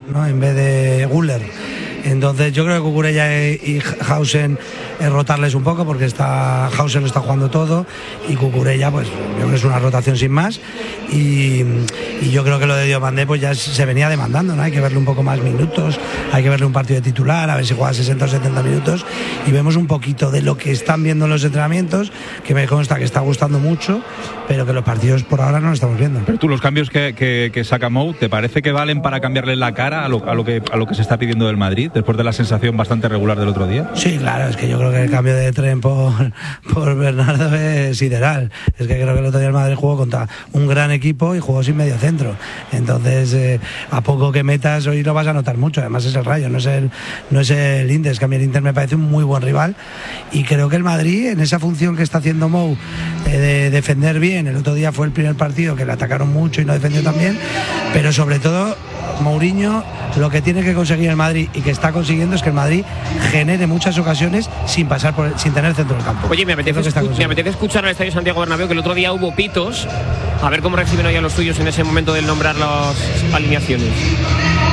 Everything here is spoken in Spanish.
¿no? En vez de Güler. Entonces yo creo que Cucurella y Hausen rotarles un poco, porque Hausen lo está jugando todo y Cucurella pues yo creo que es una rotación sin más, y yo creo que lo de Diomandé pues ya se venía demandando, ¿no? Hay que verle un poco más minutos, hay que verle un partido de titular, a ver si juega 60 o 70 minutos y vemos un poquito de lo que están viendo en los entrenamientos, que me consta que está gustando mucho, pero que los partidos por ahora no lo estamos viendo. Pero tú, los cambios que saca Mou, ¿te parece que valen para cambiarle la cara a lo que se está pidiendo del Madrid, después de la sensación bastante regular del otro día? Sí, claro, es que yo creo que el cambio de Tren por Bernardo es sideral. Es que creo que el otro día el Madrid jugó contra un gran equipo y jugó sin medio centro. Entonces, a poco que metas hoy lo vas a notar mucho. Además es el Rayo, no es el Inter. Es que a mí el Inter me parece un muy buen rival y creo que el Madrid, en esa función que está haciendo Mou, de defender bien, el otro día fue el primer partido que le atacaron mucho y no defendió tan bien, pero sobre todo Mourinho lo que tiene que conseguir el Madrid y que está consiguiendo es que el Madrid genere muchas ocasiones sin tener centro del campo. Oye, me apetece escuchar al Estadio Santiago Bernabéu, que el otro día hubo pitos, a ver cómo reciben hoy a los suyos en ese momento del nombrar las alineaciones.